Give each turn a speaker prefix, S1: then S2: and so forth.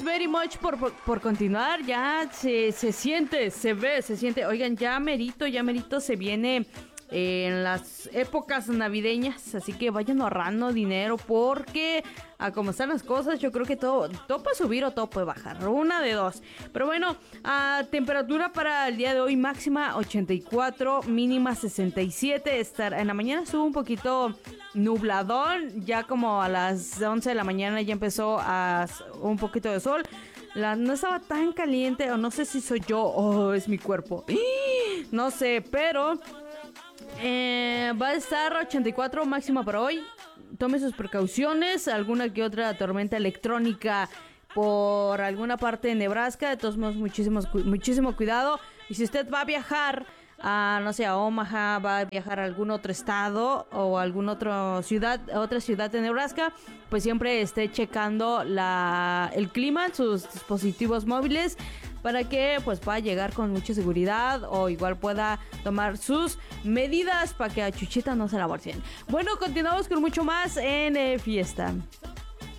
S1: very much por continuar. Ya se siente, se ve, se siente. Oigan, ya merito se viene en las épocas navideñas, así que vayan ahorrando dinero porque a como están las cosas, yo creo que todo puede subir o todo puede bajar, una de dos. Pero bueno, temperatura para el día de hoy máxima 84, mínima 67. En la mañana estuvo un poquito nubladón, ya como a las 11 de la mañana ya empezó a un poquito de sol. No estaba tan caliente, o no sé si soy yo o es mi cuerpo, no sé, pero va a estar 84 máxima para hoy. Tome sus precauciones. Alguna que otra tormenta electrónica por alguna parte de Nebraska. De todos modos, muchísimo cuidado. Y si usted va a viajar no sé, a Omaha, va a viajar a algún otro estado o alguna otra ciudad de Nebraska, pues siempre esté checando el clima en sus dispositivos móviles para que pues pueda llegar con mucha seguridad o igual pueda tomar sus medidas para que a Chuchita no se la bolseen. Bueno, continuamos con mucho más en Fiesta.